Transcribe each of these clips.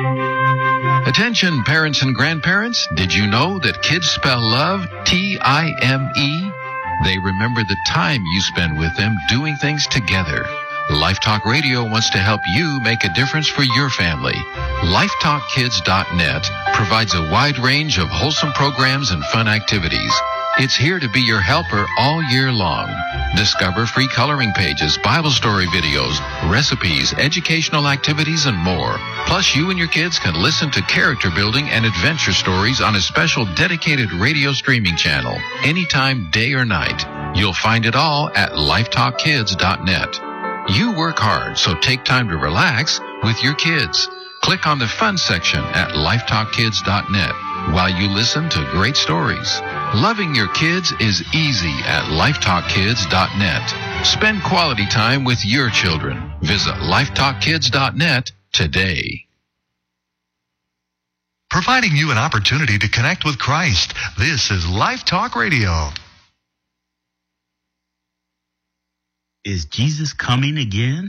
Attention parents and grandparents, did you know that kids spell love T-I-M-E? They remember the time you spend with them doing things together. Life Talk Radio wants to help you make a difference for your family. LifeTalkKids.net provides a wide range of wholesome programs and fun activities. It's here to be your helper all year long. Discover free coloring pages, Bible story videos, recipes, educational activities, and more. Plus, you and your kids can listen to character building and adventure stories on a special dedicated radio streaming channel, anytime, day or night. You'll find it all at LifeTalkKids.net. You work hard, so take time to relax with your kids. Click on the fun section at LifeTalkKids.net while you listen to great stories. Loving your kids is easy at LifeTalkKids.net. Spend quality time with your children. Visit LifeTalkKids.net today. Providing you an opportunity to connect with Christ. This is Life Talk Radio. Is Jesus coming again?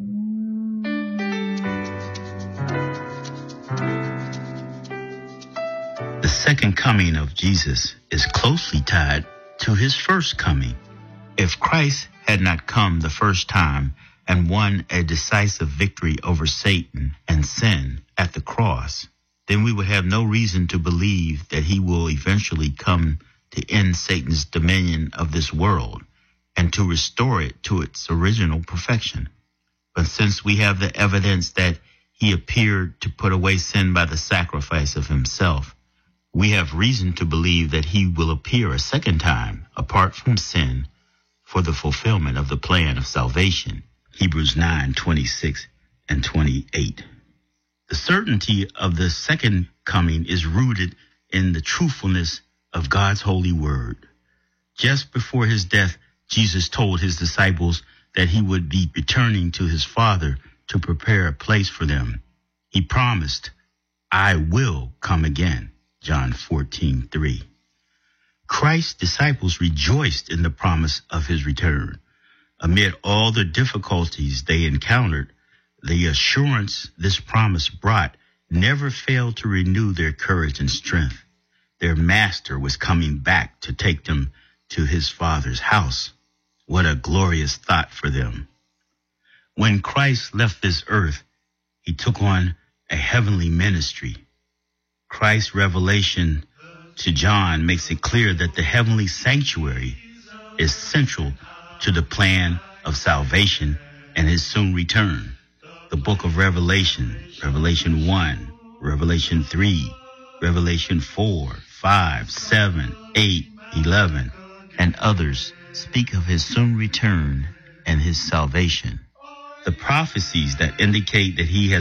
The second coming of Jesus is closely tied to his first coming. If Christ had not come the first time and won a decisive victory over Satan and sin at the cross, then we would have no reason to believe that he will eventually come to end Satan's dominion of this world and to restore it to its original perfection. But since we have the evidence that he appeared to put away sin by the sacrifice of himself, we have reason to believe that he will appear a second time apart from sin for the fulfillment of the plan of salvation. Hebrews 9:26 and 28. The certainty of the second coming is rooted in the truthfulness of God's holy word. Just before his death, Jesus told his disciples that he would be returning to his Father to prepare a place for them. He promised, "I will come again," John 14:3. Christ's disciples rejoiced in the promise of his return. Amid all the difficulties they encountered, the assurance this promise brought never failed to renew their courage and strength. Their master was coming back to take them to his Father's house. What a glorious thought for them. When Christ left this earth, he took on a heavenly ministry. Christ's revelation to John makes it clear that the heavenly sanctuary is central to the plan of salvation and his soon return. The book of Revelation, Revelation 1, Revelation 3, Revelation 4, 5, 7, 8, 11, and others speak of his soon return and his salvation. The prophecies that indicate that he has